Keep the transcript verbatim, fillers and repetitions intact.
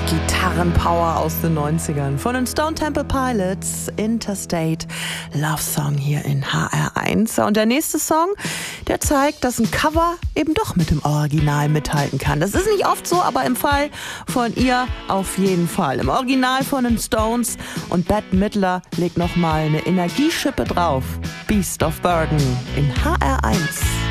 Gitarrenpower aus den neunzigern von den Stone Temple Pilots, Interstate Love Song hier in H R eins. Und der nächste Song, der zeigt, dass ein Cover eben doch mit dem Original mithalten kann. Das ist nicht oft so, aber im Fall von ihr auf jeden Fall. Im Original von den Stones, und Bette Midler legt nochmal eine Energieschippe drauf. Beast of Burden in H R eins.